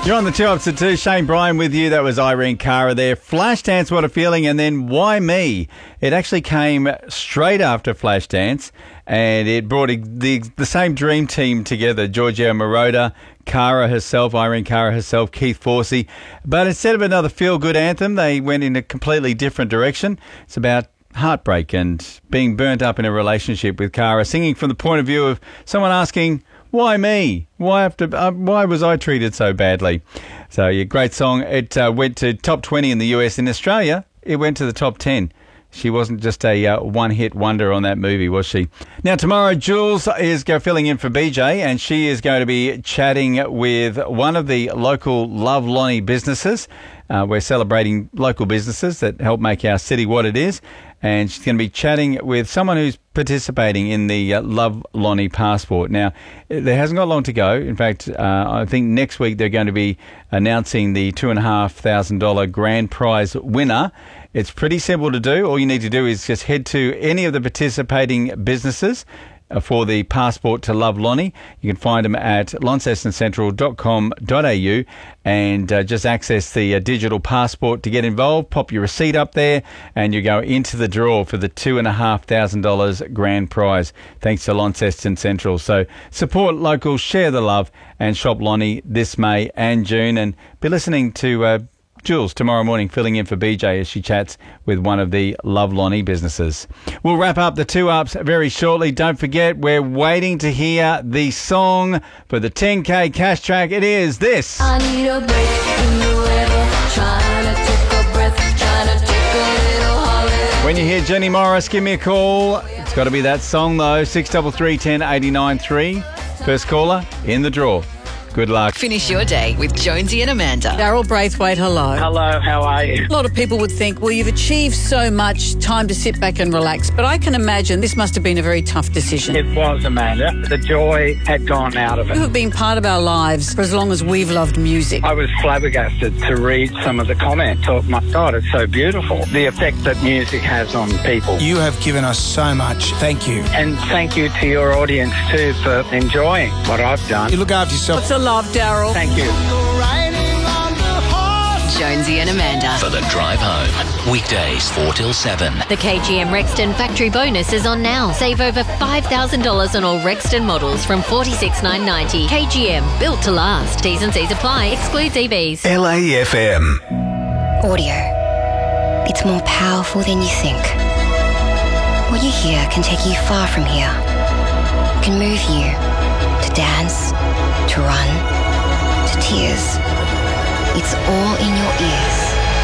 You're on the 2 up to 2. Shane Bryan with you. That was Irene Cara there. Flashdance, What a Feeling, and then Why Me? It actually came straight after Flashdance, and it brought the same dream team together. Giorgio Moroder, Cara herself, Irene Cara herself, Keith Forsey. But instead of another feel-good anthem, they went in a completely different direction. It's about heartbreak and being burnt up in a relationship, with Cara singing from the point of view of someone asking, why me? Why was I treated so badly? So, yeah, great song. It went to top 20 in the US. In Australia, it went to the top 10. She wasn't just a one-hit wonder on that movie, was she? Now, tomorrow, Jules is filling in for BJ, and she is going to be chatting with one of the local Love Lonnie businesses. We're celebrating local businesses that help make our city what it is. And she's going to be chatting with someone who's participating in the Love Lonnie Passport. Now, there hasn't got long to go. In fact, I think next week they're going to be announcing the $2,500 grand prize winner. It's pretty simple to do. All you need to do is just head to any of the participating businesses for the passport to Love Lonnie. You can find them at launcestoncentral.com.au and just access the digital passport to get involved. Pop your receipt up there and you go into the draw for the $2,500 grand prize, thanks to Launceston Central. So support local, share the love, and shop Lonnie this May and June. And be listening to Jules tomorrow morning, filling in for BJ as she chats with one of the Love Lonnie businesses. We'll wrap up the 2 ups very shortly. Don't forget, we're waiting to hear the song for the 10K cash track. It is this. I need a break in the weather, trying to take a breath, trying to take a little holiday. When you hear Jenny Morris, give me a call. It's got to be that song though. 633 10 89 3. First caller in the draw. Good luck. Finish your day with Jonesy and Amanda. Daryl Braithwaite, hello. Hello, how are you? A lot of people would think, well, you've achieved so much, time to sit back and relax. But I can imagine this must have been a very tough decision. It was, Amanda. The joy had gone out of You it. have been part of our lives for as long as we've loved music. I was flabbergasted to read some of the comments. Thought, my God, it's so beautiful. The effect that music has on people. You have given us so much. Thank you. And thank you to your audience too for enjoying what I've done. You look after yourself. Lots of love, Daryl. Thank you. Jonesy and Amanda. For the drive home. Weekdays 4 till 7. The KGM Rexton factory bonus is on now. Save over $5,000 on all Rexton models from $46,990. KGM, built to last. T's and C's apply. Excludes EVs. LAFM. Audio. It's more powerful than you think. What you hear can take you far from here. Can move you to dance, to run, to tears. It's all in your ears.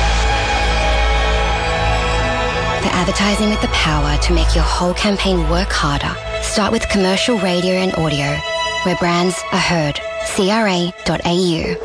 For advertising with the power to make your whole campaign work harder, start with commercial radio and audio, where brands are heard. CRA.au.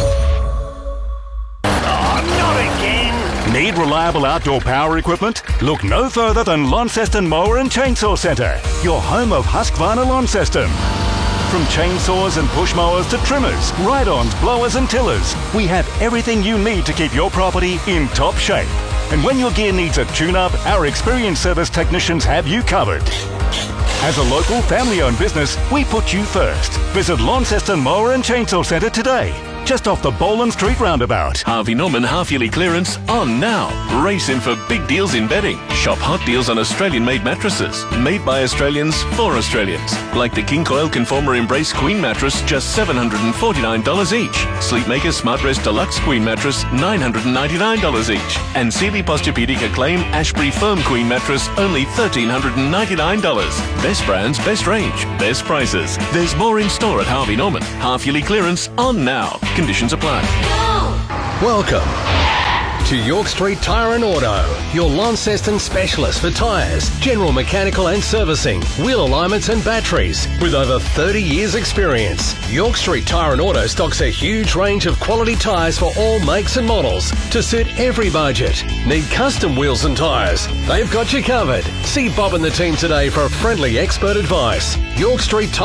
Need reliable outdoor power equipment? Look no further than Launceston Mower and Chainsaw Centre, your home of Husqvarna Launceston. From chainsaws and push mowers to trimmers, ride-ons, blowers and tillers, we have everything you need to keep your property in top shape. And when your gear needs a tune-up, our experienced service technicians have you covered. As a local family-owned business, we put you first. Visit Launceston Mower and Chainsaw Centre today, just off the Boland Street roundabout. Harvey Norman half-yearly clearance on now. Race in for big deals in bedding. Shop hot deals on Australian-made mattresses. Made by Australians for Australians. Like the King Coil Conformer Embrace Queen mattress, just $749 each. Sleepmaker Smartrest Deluxe Queen mattress, $999 each. And Sealy Posturepedic Acclaim Ashbury Firm Queen mattress, only $1,399. Best brands, best range, best prices. There's more in store at Harvey Norman. Half-yearly clearance on now. Conditions apply. Welcome to York Street Tyre and Auto, your Launceston specialist for tyres, general mechanical and servicing, wheel alignments and batteries. With over 30 years experience, York Street Tyre and Auto stocks a huge range of quality tyres for all makes and models to suit every budget. Need custom wheels and tyres? They've got you covered. See Bob and the team today for friendly expert advice. York Street Tyre